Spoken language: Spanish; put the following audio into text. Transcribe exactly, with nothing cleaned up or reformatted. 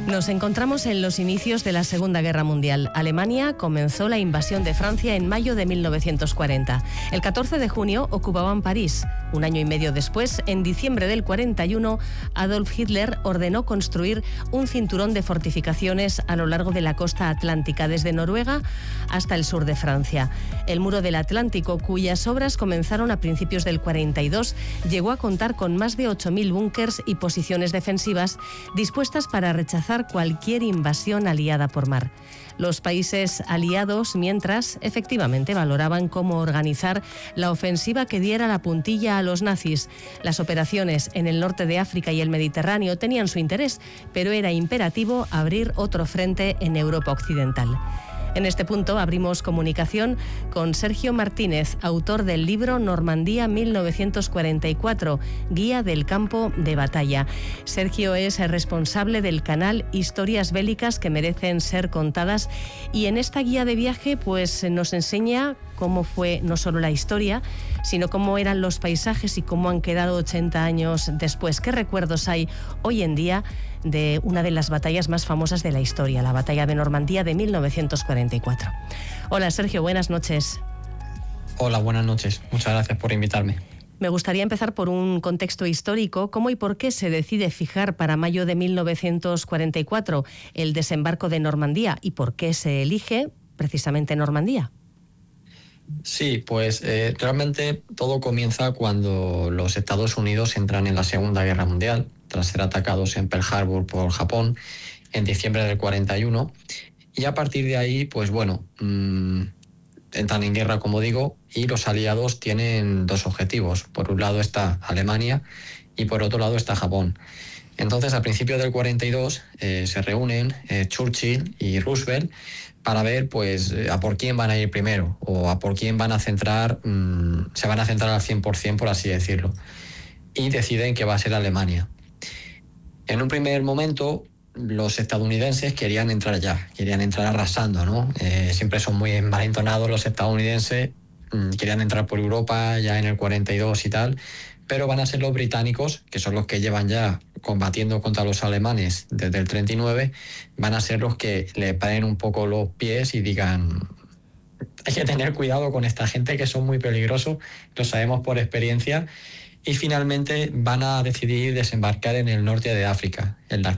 Nos encontramos en los inicios de la Segunda Guerra Mundial. Alemania comenzó la invasión de Francia en mayo de mil novecientos cuarenta. El catorce de junio ocupaban París. Un año y medio después, en diciembre del cuarenta y uno, Adolf Hitler ordenó construir un cinturón de fortificaciones a lo largo de la costa atlántica, desde Noruega hasta el sur de Francia. El muro del Atlántico, cuyas obras comenzaron a principios del cuarenta y dos, llegó a contar con más de ocho mil búnkers y posiciones defensivas dispuestas para rechazar cualquier invasión aliada por mar. Los países aliados, mientras, efectivamente valoraban cómo organizar la ofensiva que diera la puntilla a los nazis. Las operaciones en el norte de África y el Mediterráneo tenían su interés, pero era imperativo abrir otro frente en Europa occidental. En este punto abrimos comunicación con Sergio Martínez, autor del libro Normandía mil novecientos cuarenta y cuatro, Guía del Campo de Batalla. Sergio es el responsable del canal Historias Bélicas que merecen ser contadas, y en esta guía de viaje pues nos enseña cómo fue no solo la historia, sino cómo eran los paisajes y cómo han quedado ochenta años después. ¿Qué recuerdos hay hoy en día de una de las batallas más famosas de la historia, la batalla de Normandía de mil novecientos cuarenta y cuatro? Hola Sergio, buenas noches. Hola, buenas noches. Muchas gracias por invitarme. Me gustaría empezar por un contexto histórico. ¿Cómo y por qué se decide fijar para mayo de mil novecientos cuarenta y cuatro el desembarco de Normandía, y por qué se elige precisamente Normandía? Sí, pues eh, realmente todo comienza cuando los Estados Unidos entran en la Segunda Guerra Mundial, tras ser atacados en Pearl Harbor por Japón en diciembre del cuarenta y uno. Y a partir de ahí, pues bueno, mmm, entran en guerra, como digo, y los aliados tienen dos objetivos. Por un lado está Alemania y por otro lado está Japón. Entonces, a principios del cuarenta y dos eh, se reúnen eh, Churchill y Roosevelt para ver pues a por quién van a ir primero, o a por quién van a centrar, mmm, se van a centrar al cien por ciento, por así decirlo. Y deciden que va a ser Alemania. En un primer momento, los estadounidenses querían entrar ya, querían entrar arrasando, ¿no? Eh, siempre son muy malentonados los estadounidenses, mmm, querían entrar por Europa ya en el cuarenta y dos y tal, pero van a ser los británicos, que son los que llevan ya combatiendo contra los alemanes desde el treinta y nueve, van a ser los que le paren un poco los pies y digan: hay que tener cuidado con esta gente, que son muy peligrosos, lo sabemos por experiencia. Y finalmente van a decidir desembarcar en el norte de África, en la